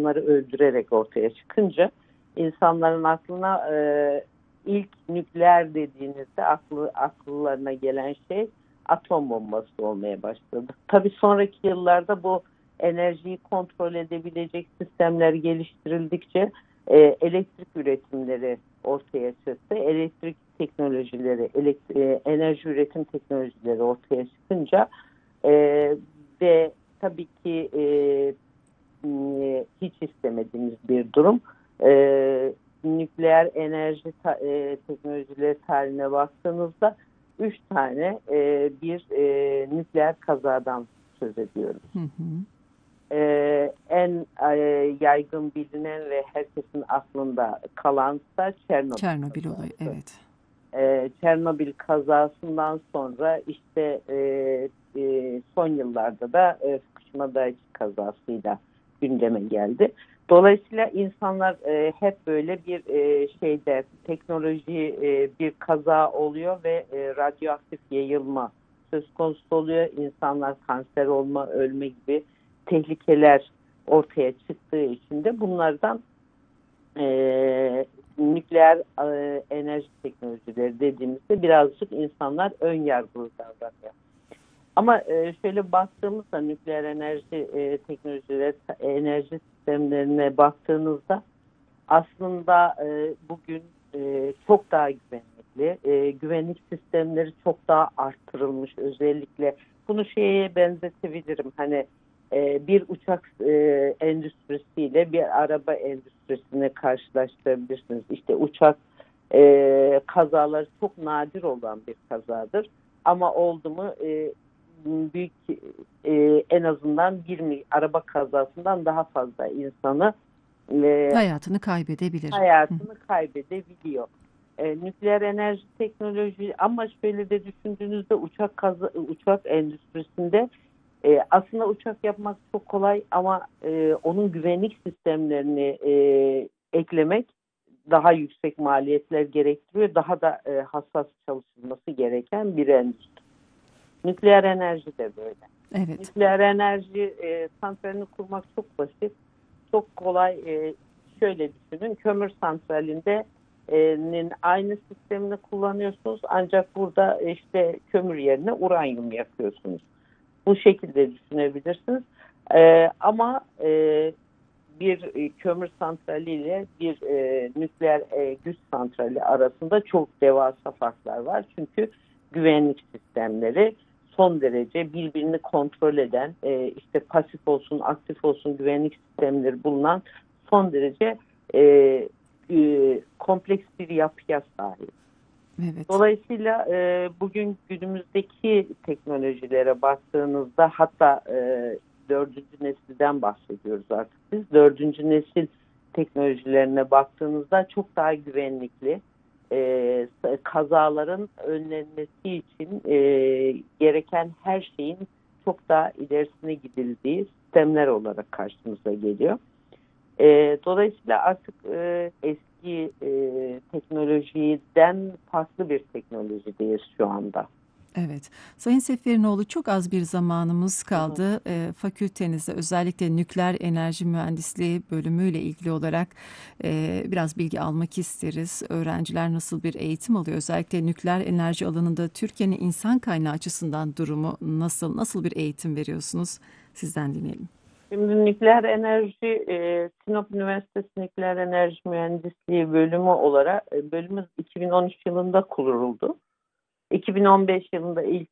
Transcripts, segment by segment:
insanları öldürerek ortaya çıkınca insanların aklına ilk nükleer dediğinizde akıllarına gelen şey atom bombası olmaya başladı. Tabii sonraki yıllarda bu enerjiyi kontrol edebilecek sistemler geliştirildikçe elektrik üretimleri ortaya çıktı. Elektrik teknolojileri, enerji üretim teknolojileri ortaya çıkınca e, ve tabii ki hiç istemediğimiz bir durum. Nükleer enerji teknolojileri tarihine baktığınızda 3 tane bir nükleer kazadan söz ediyoruz. Hı hı. En yaygın bilinen ve herkesin aklında kalansa Çernobil Çernobil olayı, kazası. evet. Çernobil kazasından sonra işte son yıllarda da Fukushima Daiichi kazasıyla gündeme geldi. Dolayısıyla insanlar hep böyle bir şeyde teknoloji bir kaza oluyor ve radyoaktif yayılma söz konusu oluyor. İnsanlar kanser olma, ölme gibi tehlikeler ortaya çıktığı için de bunlardan nükleer enerji teknolojileri dediğimizde birazcık insanlar ön yargılı davranıyor. Ama şöyle baktığımızda nükleer enerji teknolojileri, enerji sistemlerine baktığınızda aslında bugün çok daha güvenlikli. Güvenlik sistemleri çok daha arttırılmış. Özellikle bunu şeye benzetebilirim. Hani bir uçak endüstrisiyle bir araba endüstrisini karşılaştırabilirsiniz. İşte uçak kazaları çok nadir olan bir kazadır. Ama oldu mu büyük en azından bir araba kazasından daha fazla insanı Hayatını kaybedebilir. hayatını kaybedebiliyor. Nükleer enerji teknoloji ama şöyle de düşündüğünüzde uçak endüstrisinde aslında uçak yapmak çok kolay ama onun güvenlik sistemlerini eklemek daha yüksek maliyetler gerektiriyor. Daha da hassas çalışılması gereken bir endüstri. Nükleer enerji de böyle. Evet. Nükleer enerji santralini kurmak çok basit. Çok kolay. Şöyle düşünün. Kömür santralinde aynı sistemini kullanıyorsunuz. Ancak burada işte kömür yerine uranyum yakıyorsunuz. Bu şekilde düşünebilirsiniz. Ama bir kömür santrali ile bir nükleer güç santrali arasında çok devasa farklar var. Çünkü güvenlik sistemleri son derece birbirini kontrol eden, işte pasif olsun, aktif olsun güvenlik sistemleri bulunan son derece kompleks bir yapıya sahip. Evet. Dolayısıyla bugün günümüzdeki teknolojilere baktığınızda hatta dördüncü nesilden bahsediyoruz artık biz. Dördüncü nesil teknolojilerine baktığınızda çok daha güvenlikli, kazaların önlenmesi için gereken her şeyin çok daha ilerisine gidildiği sistemler olarak karşımıza geliyor. Dolayısıyla artık eski teknolojiden farklı bir teknolojideyiz şu anda. Evet. Sayın Seferinoğlu, çok az bir zamanımız Hı hı. kaldı. Fakültenizde özellikle nükleer enerji mühendisliği bölümüyle ilgili olarak biraz bilgi almak isteriz. Öğrenciler nasıl bir eğitim alıyor? Özellikle nükleer enerji alanında Türkiye'nin insan kaynağı açısından durumu nasıl bir eğitim veriyorsunuz? Sizden dinleyelim. Şimdi nükleer enerji, Sinop Üniversitesi Nükleer Enerji Mühendisliği bölümü olarak bölümümüz 2013 yılında kuruldu. 2015 yılında ilk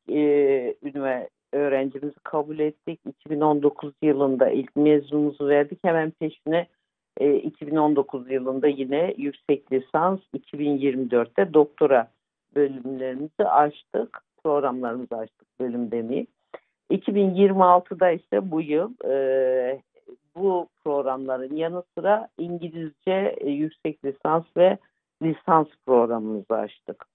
öğrencimizi kabul ettik. 2019 yılında ilk mezunumuzu verdik. Hemen peşine 2019 yılında yine yüksek lisans, 2024'te doktora bölümlerimizi açtık. Programlarımızı açtık, bölüm demeyeyim. 2026'da ise bu yıl bu programların yanı sıra İngilizce yüksek lisans ve lisans programımızı açtık.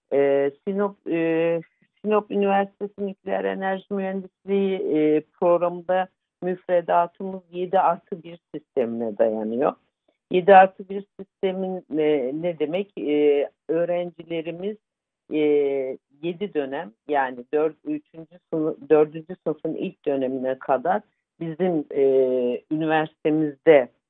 Sinop Üniversitesi Nükleer Enerji Mühendisliği programında müfredatımız 7+1 sistemine dayanıyor. 7+1 sistemin ne demek? Öğrencilerimiz 7 dönem yani 4. sınıfın ilk dönemine kadar bizim üniversitemizde